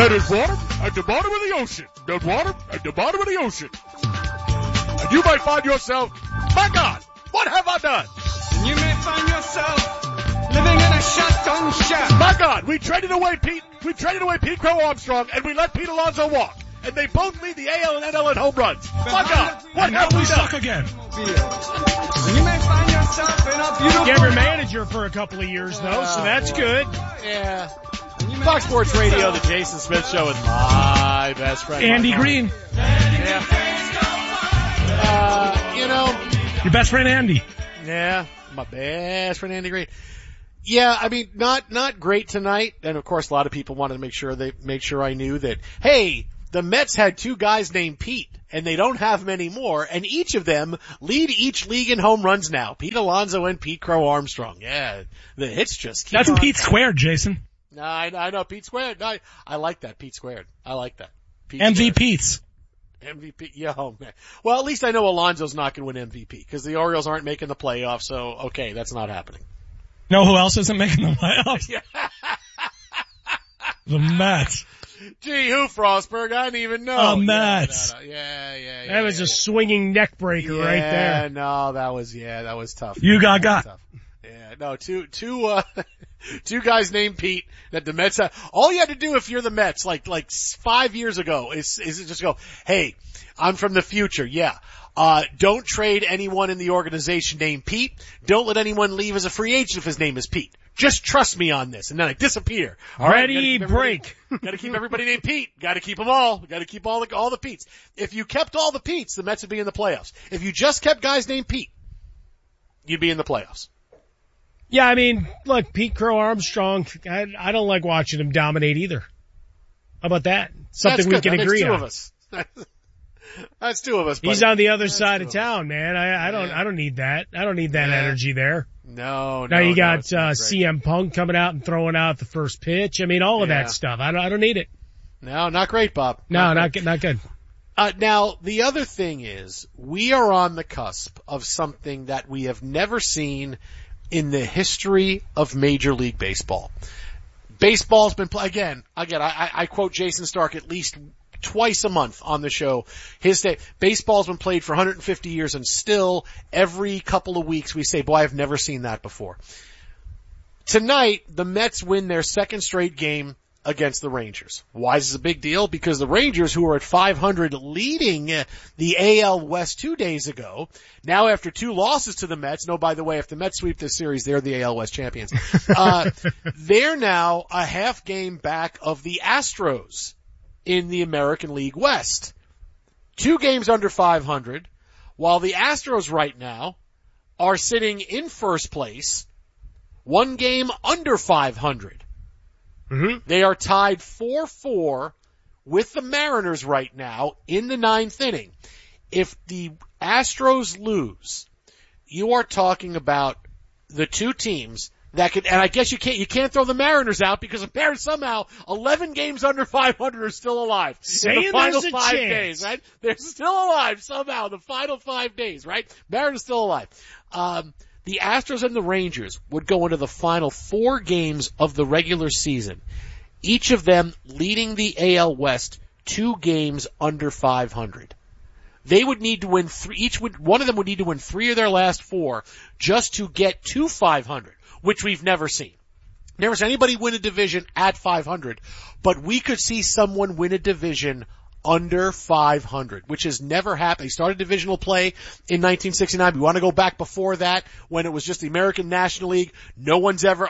There's water at the bottom of the ocean. There's water at the bottom of the ocean. And you might find yourself, my God, what have I done? You may find yourself living in a shotgun shack. My God, we traded away Pete Crow Armstrong, and we let Pete Alonso walk. And they both lead the AL and NL in home runs. My God, what have we done? Suck again. You may find yourself in a beautiful... Gave her manager for a couple of years, though, so that's good. Yeah. Fox Sports Radio, the Jason Smith Show with my best friend. Andy Green. Yeah. Your best friend Andy. Yeah, my best friend Andy Green. Yeah, I mean, not great tonight. And of course, a lot of people wanted to make sure I knew that, hey, the Mets had two guys named Pete, and they don't have many more, and each of them lead each league in home runs now. Pete Alonso and Pete Crow Armstrong. Yeah, the hits just keep That's on. Pete squared, Jason. No, I know, Pete squared. No, I like that, Pete squared. I like that. Pete MVPs. MVP, yeah, oh man. Well, at least I know Alonso's not going to win MVP, because the Orioles aren't making the playoffs, so okay, that's not happening. Know who else isn't making the playoffs? Yeah. The Mets. Gee, who, Frostberg? I didn't even know. Mets. No. Yeah. That was a swinging neck breaker right there. Yeah, no, that was tough. You got. Tough. Yeah, no, two guys named Pete that the Mets have. All you had to do if you're the Mets, like 5 years ago, is just go, hey, I'm from the future, yeah. Don't trade anyone in the organization named Pete. Don't let anyone leave as a free agent if his name is Pete. Just trust me on this, and then I disappear. All right, ready, break. Gotta keep everybody named Pete. Gotta keep them all. Gotta keep all the Petes. If you kept all the Petes, the Mets would be in the playoffs. If you just kept guys named Pete, you'd be in the playoffs. Yeah, I mean, look, Pete Crow Armstrong, I don't like watching him dominate either. How about that? Something we can agree on. That's two of us. That's two of us. He's on the other side of town, man. I don't need that. I don't need that energy there. No. Now you got CM Punk coming out and throwing out the first pitch. I mean, all of that stuff. I don't need it. No, not great, Bob. No, not good. Now, the other thing is, we are on the cusp of something that we have never seen in the history of Major League Baseball. Baseball's been again. I quote Jason Stark at least twice a month on the show. Baseball's been played for 150 years, and still every couple of weeks we say, boy, I've never seen that before. Tonight, the Mets win their second straight game against the Rangers. Why is this a big deal? Because the Rangers, who were at 500 leading the AL West 2 days ago, now after two losses to the Mets, no, by the way, if the Mets sweep this series, they're the AL West champions. They're now a half game back of the Astros in the American League West. 2 games under 500, while the Astros right now are sitting in first place, 1 game under 500. Mm-hmm. They are tied 4-4 with the Mariners right now in the 9th inning. If the Astros lose, you are talking about the two teams that could, and I guess you can't throw the Mariners out because the Mariners somehow 11 games under 500 are still alive. Saying in the final there's a 5 chance. days, right? They're still alive somehow, the final 5 days, right? Mariners still alive. The Astros and the Rangers would go into the final 4 games of the regular season, each of them leading the AL West 2 games under 500. They would need to win one of them would need to win 3 of their last 4 just to get to 500, which we've never seen. Never seen anybody win a division at 500, but we could see someone win a division under 500, which has never happened. He started divisional play in 1969. We want to go back before that when it was just the American National League. No one's ever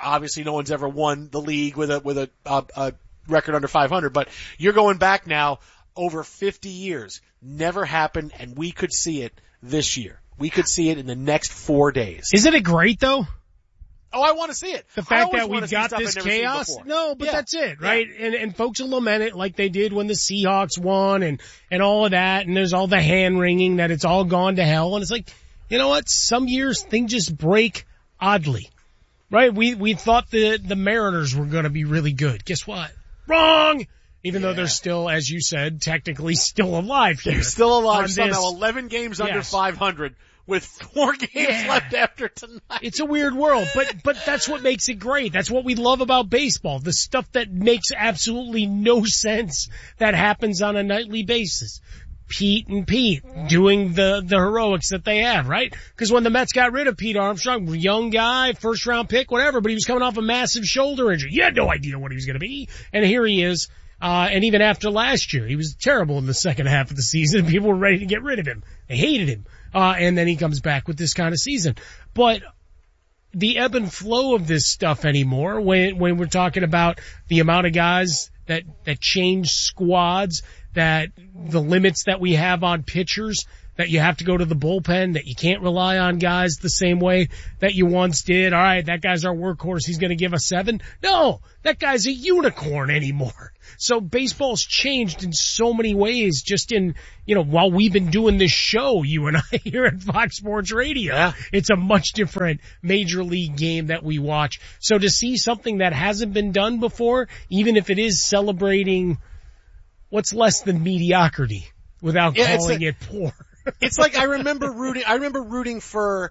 won the league with a record under 500, but you're going back now over 50 years. Never happened, and we could see it this year. We could see it in the next 4 days. Isn't it great though? Oh, I want to see it. The fact that we've got this chaos. No, but that's it, right? Yeah. And folks will lament it like they did when the Seahawks won and all of that. And there's all the hand wringing that it's all gone to hell. And it's like, you know what? Some years things just break oddly, right? We thought the Mariners were going to be really good. Guess what? Wrong! Even though they're still, as you said, technically still alive here. They're still alive somehow. 11 games under 500. with 4 games left after tonight. It's a weird world, but that's what makes it great. That's what we love about baseball. The stuff that makes absolutely no sense that happens on a nightly basis. Pete doing the heroics that they have, right? Because when the Mets got rid of Pete Armstrong, young guy, first round pick, whatever, but he was coming off a massive shoulder injury. You had no idea what he was going to be. And here he is. And even after last year, he was terrible in the second half of the season. People were ready to get rid of him. They hated him. And then he comes back with this kind of season. But the ebb and flow of this stuff anymore, when we're talking about the amount of guys that change squads, that the limits that we have on pitchers, that you have to go to the bullpen, that you can't rely on guys the same way that you once did. All right, that guy's our workhorse. He's going to give us 7. No, that guy's a unicorn anymore. So baseball's changed in so many ways just in, while we've been doing this show, you and I here at Fox Sports Radio. Yeah. It's a much different major league game that we watch. So to see something that hasn't been done before, even if it is celebrating what's less than mediocrity without calling it poor. It's like I remember rooting for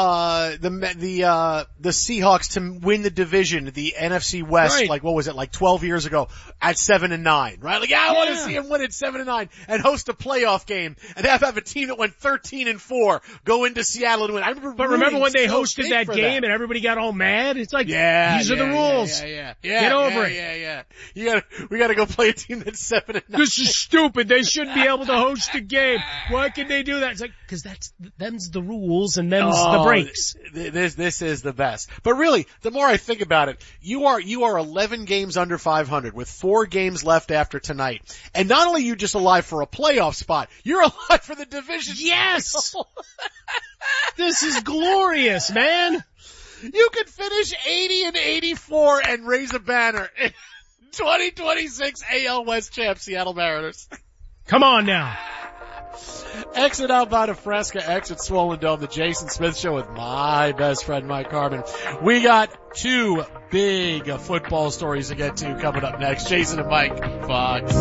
the Seahawks to win the division, the NFC West, right. like what was it, like 12 years ago at 7-9, right? Like, I want to see him win at 7-9 and host a playoff game and have a team that went 13-4 go into Seattle and win. Remember when they hosted that game and everybody got all mad? It's like, these are the rules. Get over it. We gotta go play a team that's 7-9. This is stupid. They shouldn't be able to host a game. Why can they do that? It's like, cause them's the rules and them's the breaks. This is the best. But really, the more I think about it, you are 11 games under 500 with 4 games left after tonight. And not only are you just alive for a playoff spot, you're alive for the division. Yes! This is glorious, man. You could finish 80-84 and raise a banner. 2026 AL West champ, Seattle Mariners. Come on now. Exit out by Fresca, exit Swollen Dome, the Jason Smith Show with my best friend Mike Harmon. We got 2 big football stories to get to coming up next. Jason and Mike, Fox.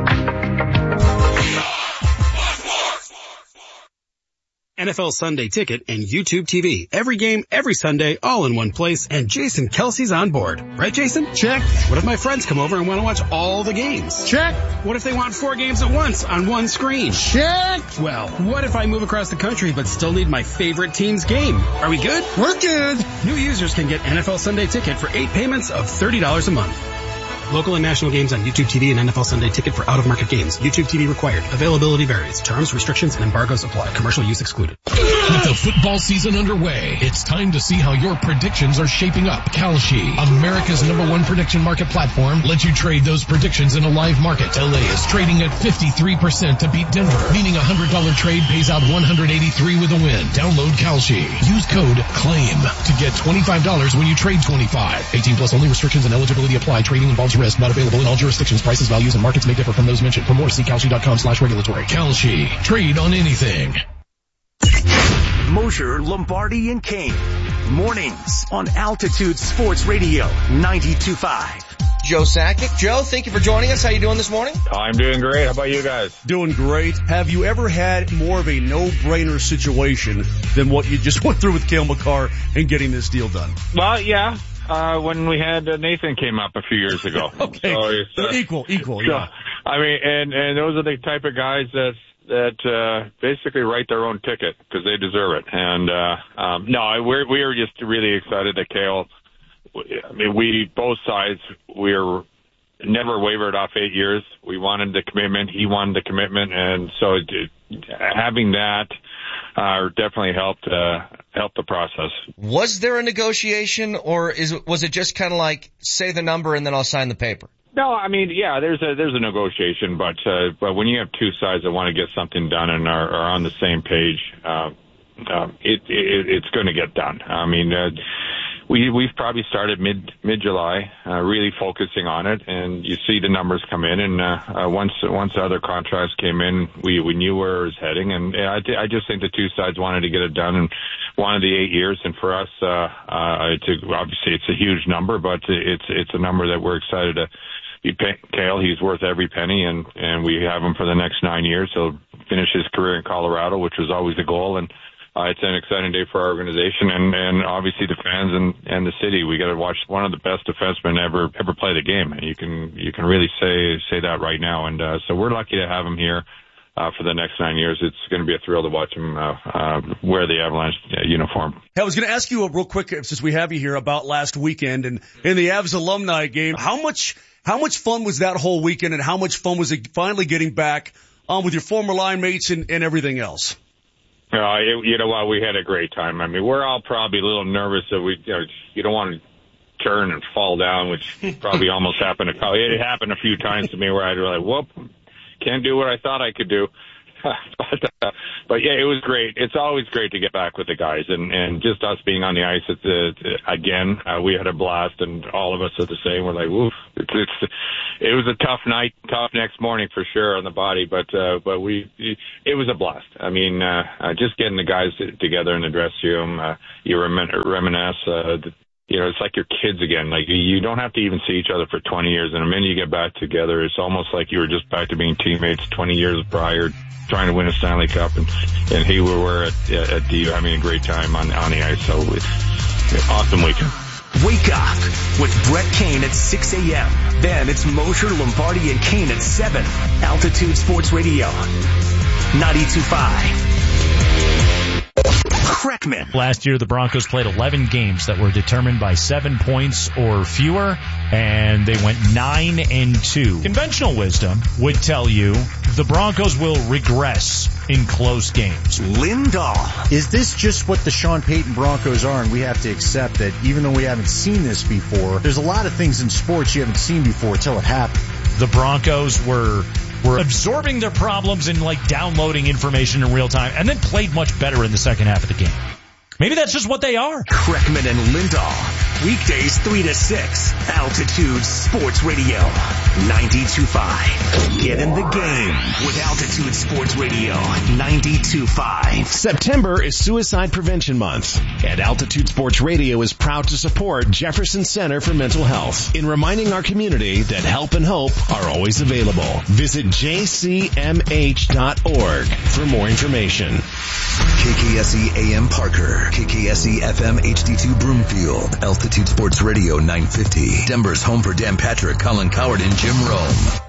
NFL Sunday Ticket and YouTube TV. Every game, every Sunday, all in one place, and Jason Kelsey's on board. Right, Jason? Check. What if my friends come over and want to watch all the games? Check. What if they want 4 games at once on one screen? Check. Well, what if I move across the country but still need my favorite team's game? Are we good? We're good. New users can get NFL Sunday Ticket for 8 payments of $30 a month. Local and national games on YouTube TV and NFL Sunday Ticket for out-of-market games. YouTube TV required. Availability varies. Terms, restrictions, and embargoes apply. Commercial use excluded. With the football season underway, it's time to see how your predictions are shaping up. Kalshi, America's #1 prediction market platform, lets you trade those predictions in a live market. LA is trading at 53% to beat Denver, meaning a $100 trade pays out $183 with a win. Download Kalshi. Use code CLAIM to get $25 when you trade 25. 18 plus only. Restrictions and eligibility apply. Trading involves risk. Not available in all jurisdictions. Prices, values, and markets may differ from those mentioned. For more, see Kalshi.com/regulatory. Kalshi. Trade on anything. Mosher, Lombardi, and Kane. Mornings on Altitude Sports Radio 92.5. Joe Sakic. Joe, thank you for joining us. How you doing this morning? I'm doing great. How about you guys? Doing great. Have you ever had more of a no-brainer situation than what you just went through with Cale Makar and getting this deal done? Well, yeah. When we had Nathan came up a few years ago. Okay. So equal, yeah. I mean, and those are the type of guys that basically write their own ticket because they deserve it. And, no, we are just really excited that Cale, I mean, we, both sides, we're never wavered off 8 years. We wanted the commitment. He wanted the commitment. And so having that, definitely helped the process. Was there a negotiation, or was it just kind of like say the number and then I'll sign the paper? No, I mean, yeah, there's a negotiation, but when you have 2 sides that want to get something done and are on the same page, it's going to get done. I mean, we've probably started mid-July, really focusing on it, and you see the numbers come in, and once the other contracts came in, we knew where it was heading, and I just think the 2 sides wanted to get it done and wanted the 8 years, and for us, obviously it's a huge number, but it's a number that we're excited to be paying Cale. He's worth every penny, and we have him for the next 9 years. He'll finish his career in Colorado, which was always the goal, and it's an exciting day for our organization and obviously the fans and the city. We got to watch one of the best defensemen ever play the game. And you can really say that right now. And, so we're lucky to have him here, for the next 9 years. It's going to be a thrill to watch him, wear the Avalanche uniform. I was going to ask you real quick, since we have you here, about last weekend and in the Avs alumni game. How much fun was that whole weekend, and how much fun was it finally getting back on with your former line mates and everything else? You know what? We had a great time. I mean, we're all probably a little nervous that you don't want to turn and fall down, which probably almost happened. It happened a few times to me where I'd be like, whoop, can't do what I thought I could do. But yeah, it was great. It's always great to get back with the guys, and just us being on the ice. Again, we had a blast, and all of us are the same. We're like, woof. It was a tough night, tough next morning for sure on the body, but it was a blast. I mean, just getting the guys together in the dressing room, you reminisce. It's like your kids again. Like, you don't have to even see each other for 20 years, and the minute you get back together, it's almost like you were just back to being teammates 20 years prior, trying to win a Stanley Cup, and here we were at the having a great time on the ice. So it's an awesome weekend. Wake up with Brett Kane at 6 a.m. Then it's Mosher, Lombardi, and Kane at 7. Altitude Sports Radio, 92.5. Kreckman. Last year, the Broncos played 11 games that were determined by 7 points or fewer, and they went 9-2. Conventional wisdom would tell you the Broncos will regress in close games. Lindahl. Is this just what the Sean Payton Broncos are, and we have to accept that even though we haven't seen this before, there's a lot of things in sports you haven't seen before until it happened. The Broncos were absorbing their problems and downloading information in real time, and then played much better in the second half of the game. Maybe that's just what they are. Kreckman and Lindahl. Weekdays 3 to 6. Altitude Sports Radio, 92.5. Get in the game with Altitude Sports Radio, 92.5. September is Suicide Prevention Month, and Altitude Sports Radio is proud to support Jefferson Center for Mental Health in reminding our community that help and hope are always available. Visit jcmh.org for more information. KKSE AM Parker, KKSE FM HD2 Broomfield, Altitude Sports Radio 950. Denver's home for Dan Patrick, Colin Coward, and Jim Rome.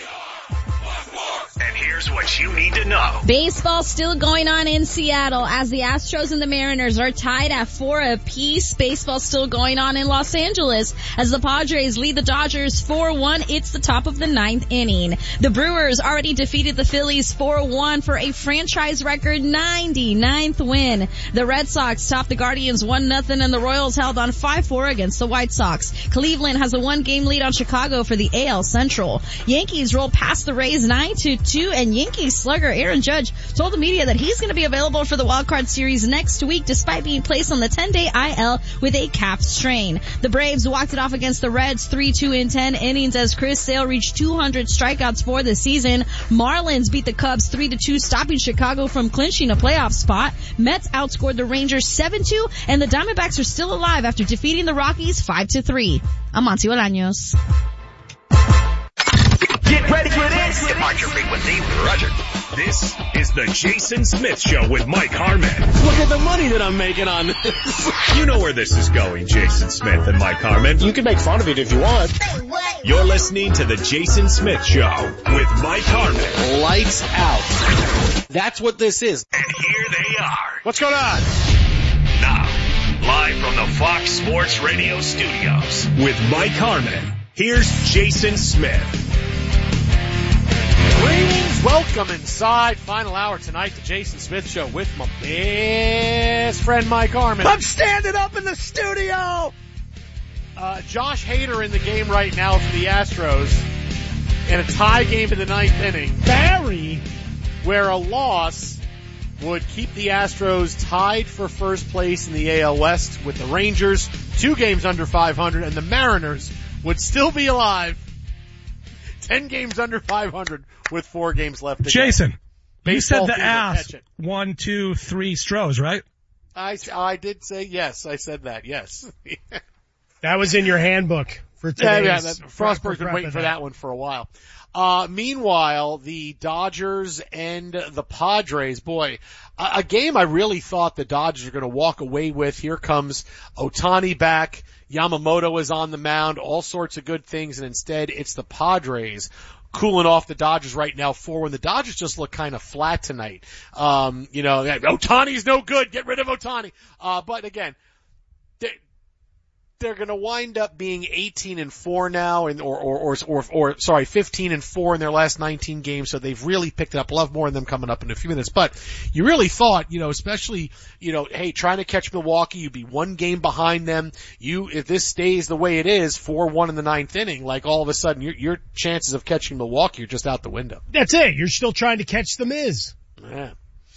And here's what you need to know. Baseball still going on in Seattle as the Astros and the Mariners are tied at 4 apiece. Baseball still going on in Los Angeles as the Padres lead the Dodgers 4-1. It's the top of the 9th inning. The Brewers already defeated the Phillies 4-1 for a franchise record 99th win. The Red Sox topped the Guardians 1-0, and the Royals held on 5-4 against the White Sox. Cleveland has a 1-game lead on Chicago for the AL Central. Yankees rolled past the Rays 9-2, and Yankees slugger Aaron Judge told the media that he's going to be available for the wildcard series next week despite being placed on the 10-day IL with a calf strain. The Braves walked it off against the Reds 3-2 in 10 innings as Chris Sale reached 200 strikeouts for the season. Marlins beat the Cubs 3-2, stopping Chicago from clinching a playoff spot. Mets outscored the Rangers 7-2, and the Diamondbacks are still alive after defeating the Rockies 5-3. I'm Monty Bolaños. Get ready for this. Departure frequency, Roger. This is the Jason Smith Show with Mike Harmon. Look at the money that I'm making on this. You know where this is going, Jason Smith and Mike Harmon. You can make fun of it if you want. You're listening to the Jason Smith Show with Mike Harmon. Lights out. That's what this is. And here they are. What's going on? Now, live from the Fox Sports Radio studios with Mike Harmon, here's Jason Smith. Greetings, welcome inside. Final hour tonight, the Jason Smith Show with my best friend Mike Harmon. I'm standing up in the studio! Josh Hader in the game right now for the Astros, and a tie game in the 9th inning. Barry, where a loss would keep the Astros tied for first place in the AL West with the Rangers, 2 games under 500, and the Mariners would still be alive, 10 games under 500 with 4 games left to go. Jason, Baseball, you said the ass 1, 2, 3 Stros, right? I did say yes. I said that, yes. That was in your handbook. for today. Yeah, Frostberg's been waiting for that one for a while. Meanwhile, the Dodgers and the Padres, boy, a game I really thought the Dodgers are going to walk away with. Here comes Ohtani back. Yamamoto is on the mound, all sorts of good things, and instead it's the Padres cooling off the Dodgers right now 4-1. The Dodgers just look kind of flat tonight. Ohtani's no good. Get rid of Ohtani. But again, they're going to wind up being 18-4 now, or 15-4 in their last 19 games. So they've really picked it up. We'll have more of them coming up in a few minutes. But you really thought, especially, hey, trying to catch Milwaukee, you'd be one game behind them. If this stays the way it is, 4-1 in the ninth inning, like all of a sudden your chances of catching Milwaukee are just out the window. That's it. You're still trying to catch the Miz. Yeah.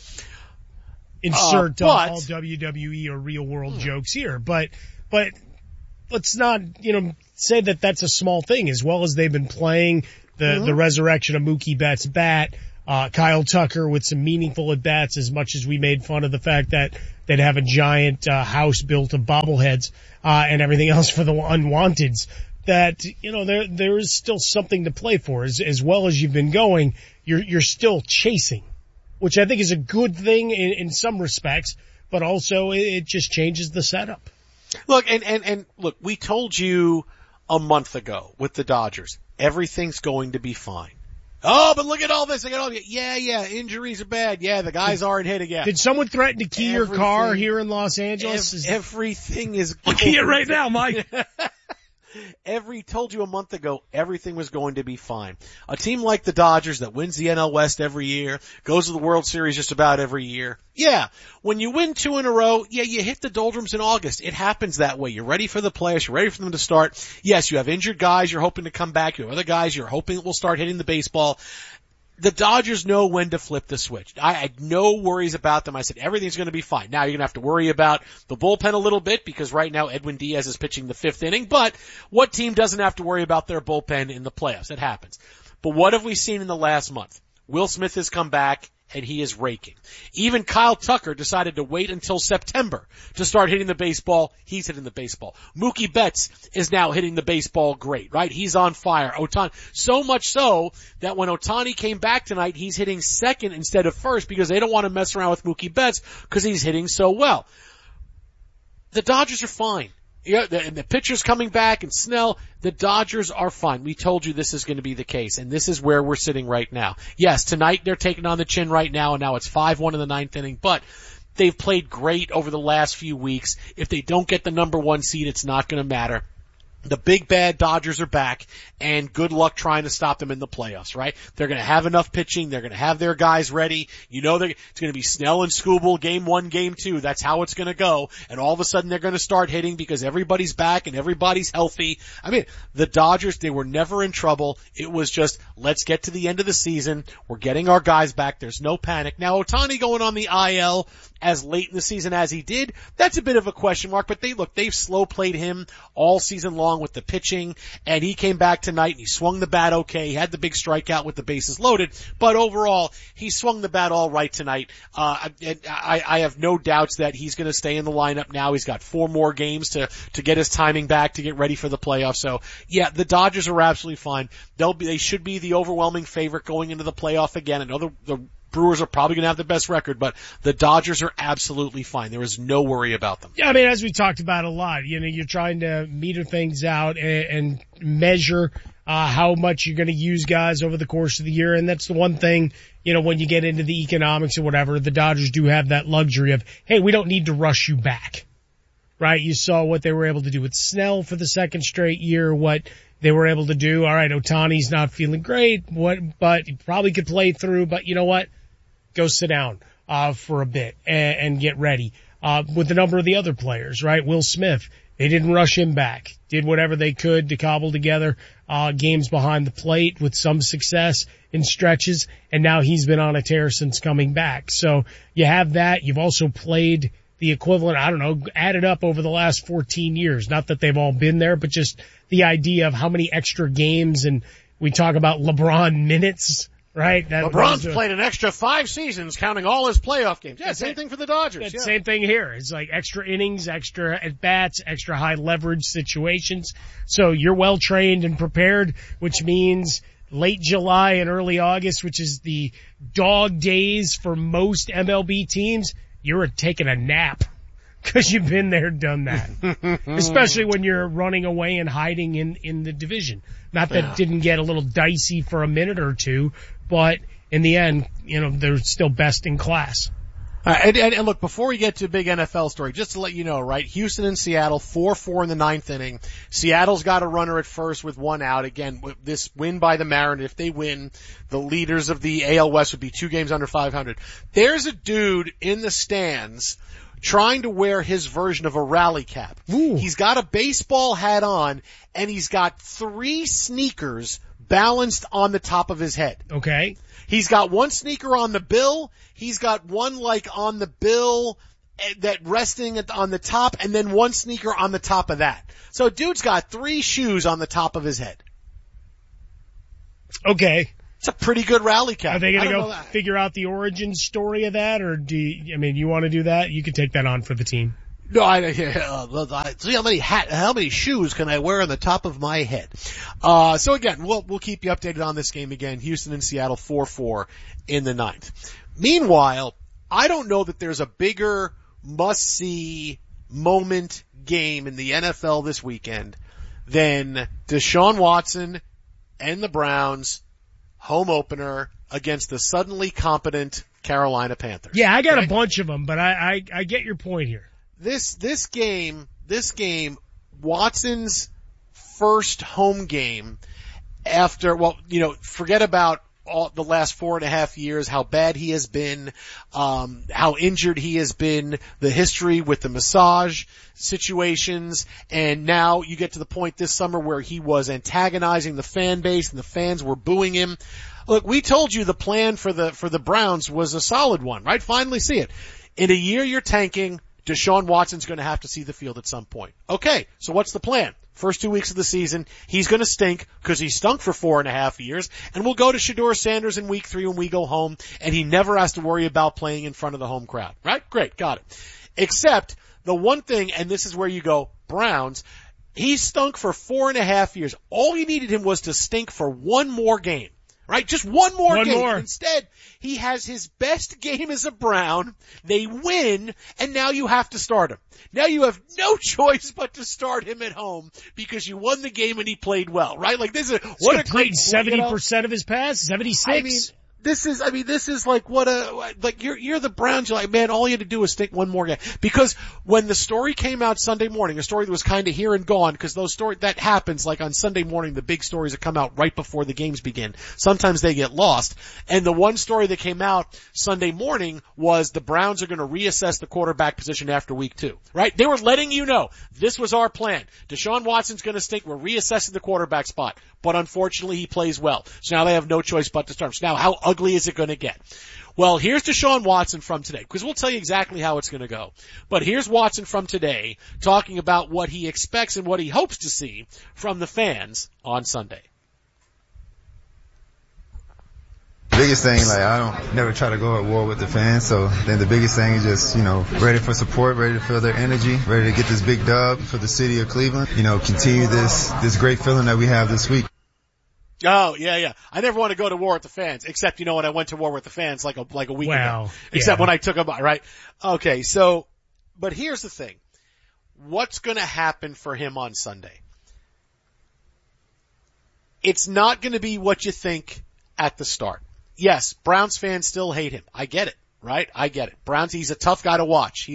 Insert all WWE or real world jokes here, but let's not, say that that's a small thing. As well as they've been playing the resurrection of Mookie Betts' bat, Kyle Tucker with some meaningful at bats. As much as we made fun of the fact that they'd have a giant house built of bobbleheads and everything else for the unwanteds, that there is still something to play for. As well as you've been going, you're still chasing, which I think is a good thing in some respects, but also it just changes the setup. Look, and look, we told you a month ago with the Dodgers, everything's going to be fine. Oh, but look at all this. Yeah, injuries are bad. Yeah, the guys aren't hitting yet. Did someone threaten to key your car here in Los Angeles? Everything is going. Key it right now, Mike. Told you a month ago, everything was going to be fine. A team like the Dodgers that wins the NL West every year, goes to the World Series just about every year. Yeah, when you win 2 in a row, you hit the doldrums in August. It happens that way. You're ready for the playoffs. You're ready for them to start. Yes, you have injured guys you're hoping to come back. You have other guys you're hoping will start hitting the baseball. The Dodgers know when to flip the switch. I had no worries about them. I said everything's going to be fine. Now you're going to have to worry about the bullpen a little bit because right now Edwin Diaz is pitching the 5th inning. But what team doesn't have to worry about their bullpen in the playoffs? It happens. But what have we seen in the last month? Will Smith has come back and he is raking. Even Kyle Tucker decided to wait until September to start hitting the baseball. He's hitting the baseball. Mookie Betts is now hitting the baseball great, right? He's on fire. Ohtani, so much so that when Ohtani came back tonight, he's hitting second instead of first because they don't want to mess around with Mookie Betts because he's hitting so well. The Dodgers are fine. Yeah, and the pitcher's coming back and Snell, the Dodgers are fine. We told you this is going to be the case, and this is where we're sitting right now. Yes, tonight they're taking on the chin right now, and now it's 5-1 in the 9th inning, but they've played great over the last few weeks. If they don't get the number 1 seed, it's not going to matter. The big bad Dodgers are back, and good luck trying to stop them in the playoffs, right? They're going to have enough pitching. They're going to have their guys ready. It's going to be Snell and Skubal game 1, game 2. That's how it's going to go. And all of a sudden they're going to start hitting because everybody's back and everybody's healthy. I mean, the Dodgers, they were never in trouble. It was just, let's get to the end of the season. We're getting our guys back. There's no panic. Now, Ohtani going on the IL as late in the season as he did, that's a bit of a question mark, but they've slow played him all season long with the pitching, and he came back tonight and he swung the bat okay. He had the big strikeout with the bases loaded, but overall, he swung the bat all right tonight. I have no doubts that he's going to stay in the lineup now. He's got 4 more games to get his timing back to get ready for the playoffs. So yeah, the Dodgers are absolutely fine. They should be the overwhelming favorite going into the playoff again. I know the Brewers are probably going to have the best record, but the Dodgers are absolutely fine. There is no worry about them. Yeah, I mean, as we talked about a lot, you're trying to meter things out and measure how much you're going to use guys over the course of the year. And that's the one thing, when you get into the economics or whatever, the Dodgers do have that luxury of, hey, we don't need to rush you back, right? You saw what they were able to do with Snell for the second straight year, what they were able to do. All right, Ohtani's not feeling great, but he probably could play through, but you know what? Go sit down for a bit and get ready. With a number of the other players, right? Will Smith, they didn't rush him back. Did whatever they could to cobble together games behind the plate with some success in stretches, and now he's been on a tear since coming back. So you have that. You've also played the equivalent, added up over the last 14 years. Not that they've all been there, but just the idea of how many extra games, and we talk about LeBron minutes, right? LeBron's played an extra 5 seasons counting all his playoff games. Yeah, same thing for the Dodgers. Yeah. Same thing here. It's like extra innings, extra at-bats, extra high leverage situations. So you're well trained and prepared, which means late July and early August, which is the dog days for most MLB teams, you're taking a nap because you've been there, done that. Especially when you're running away and hiding in the division. Not that it didn't get a little dicey for a minute or two, but in the end, they're still best in class. And look, before we get to a big NFL story, just to let you know, right, Houston and Seattle, 4-4 in the 9th inning. Seattle's got a runner at first with 1 out. Again, with this win by the Mariners, if they win, the leaders of the AL West would be 2 games under 500. There's a dude in the stands trying to wear his version of a rally cap. Ooh. He's got a baseball hat on, and he's got 3 sneakers balanced on the top of his head. Okay. He's got 1 sneaker on the bill. He's got 1 on the bill that resting on the top, and then 1 sneaker on the top of that. So dude's got 3 shoes on the top of his head. Okay. It's a pretty good rally cap. Are they going to go figure out the origin story of that, or you want to do that? You can take that on for the team. No, see how many shoes can I wear on the top of my head? So again, we'll keep you updated on this game again. Houston and Seattle 4-4 in the 9th. Meanwhile, I don't know that there's a bigger must-see moment game in the NFL this weekend than Deshaun Watson and the Browns home opener against the suddenly competent Carolina Panthers. Yeah, I got a bunch of them, but I get your point here. This game, Watson's first home game after, forget about the last 4.5 years, how bad he has been, how injured he has been, the history with the massage situations, and now you get to the point this summer where he was antagonizing the fan base and the fans were booing him. Look, we told you the plan for the Browns was a solid one, right? Finally see it. In a year you're tanking, Deshaun Watson's going to have to see the field at some point. Okay, so what's the plan? First 2 weeks of the season, he's going to stink because he stunk for 4.5 years, and we'll go to Shedeur Sanders in week 3 when we go home, and he never has to worry about playing in front of the home crowd. Right? Great, got it. Except the one thing, and this is where you go, Browns, he stunk for 4.5 years. All you needed him was to stink for 1 more game. Right? Just one more game. Instead, he has his best game as a Brown. They win, and now you have to start him. Now you have no choice but to start him at home because you won the game and he played well, right? Like this is what a great 70% of his passes, 76. This is like you're the Browns. You're like, man, all you had to do was stick 1 more game. Because when the story came out Sunday morning, a story that was kind of here and gone, because that happens like on Sunday morning, the big stories that come out right before the games begin. Sometimes they get lost. And the one story that came out Sunday morning was the Browns are going to reassess the quarterback position after week 2, right? They were letting you know, this was our plan. Deshaun Watson's going to stink. We're reassessing the quarterback spot. But unfortunately, he plays well. So now they have no choice but to start him. So now how ugly is it going to get? Well, here's Deshaun Watson from today, because we'll tell you exactly how it's going to go. But here's Watson from today talking about what he expects and what he hopes to see from the fans on Sunday. Biggest thing, I don't never try to go at war with the fans, so then the biggest thing is just, ready for support, ready to feel their energy, ready to get this big dub for the city of Cleveland, continue this great feeling that we have this week. Oh, yeah. I never want to go to war with the fans, except, when I went to war with the fans like a week ago. Except when I took them, right? Okay, but here's the thing. What's gonna happen for him on Sunday? It's not gonna be what you think at the start. Yes, Browns fans still hate him. I get it, right? I get it. Browns, he's a tough guy to watch.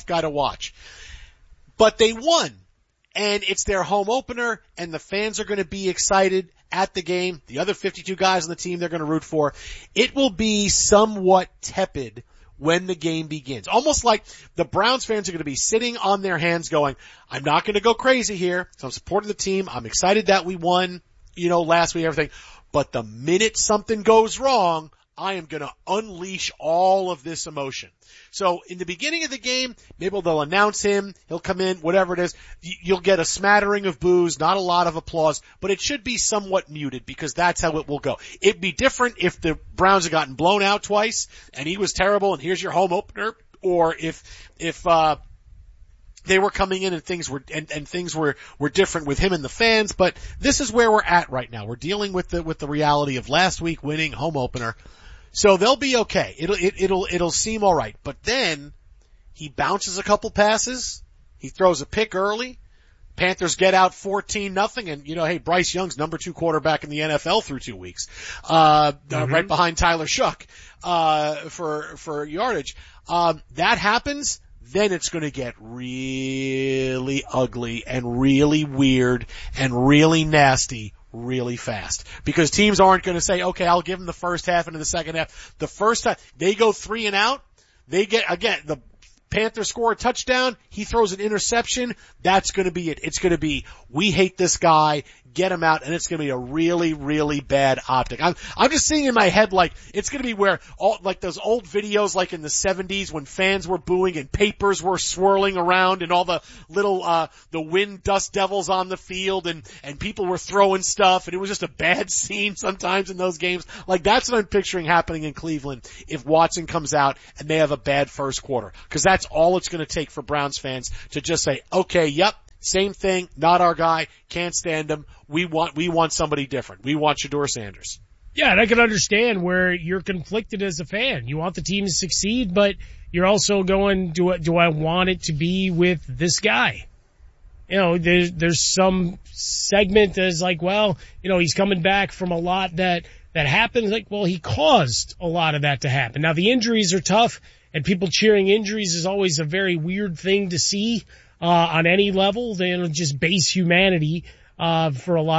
But they won. And it's their home opener, and the fans are going to be excited at the game. The other 52 guys on the team they're going to root for. It will be somewhat tepid when the game begins. Almost like the Browns fans are going to be sitting on their hands going, I'm not going to go crazy here. So I'm supporting the team. I'm excited that we won, last week, everything. But the minute something goes wrong, I am going to unleash all of this emotion. So in the beginning of the game, maybe they'll announce him, he'll come in, whatever it is. You'll get a smattering of boos, not a lot of applause, but it should be somewhat muted because that's how it will go. It'd be different if the Browns had gotten blown out twice and he was terrible and here's your home opener, or if they were coming in and things were different with him and the fans, but this is where we're at right now. We're dealing with the reality of last week winning home opener. So they'll be okay. It'll seem alright. But then he bounces a couple passes. He throws a pick early. Panthers get out 14-0 and, hey, Bryce Young's number 2 quarterback in the NFL through 2 weeks. Right behind Tyler Shough, for yardage. That happens, then it's gonna get really ugly and really weird and really nasty really fast. Because teams aren't gonna say, okay, I'll give them the first half into the second half. The first time they go 3 and out, they get, again, the Panthers score a touchdown, he throws an interception, that's gonna be it. It's gonna be, we hate this guy, get him out, and it's gonna be a really, really bad optic. I'm just seeing in my head like, it's gonna be where like those old videos like in the 70s when fans were booing and papers were swirling around and all the little, the wind dust devils on the field and people were throwing stuff and it was just a bad scene sometimes in those games. Like that's what I'm picturing happening in Cleveland if Watson comes out and they have a bad first quarter. Cause that's all it's gonna take for Browns fans to just say, okay, yep, same thing, not our guy, can't stand him. We want somebody different. We want Shedeur Sanders. Yeah, and I can understand where you're conflicted as a fan. You want the team to succeed, but you're also going, do I want it to be with this guy? There's some segment that's like, well, he's coming back from a lot that happened. Like, well, he caused a lot of that to happen. Now the injuries are tough and people cheering injuries is always a very weird thing to see. On any level, just base humanity, for a lot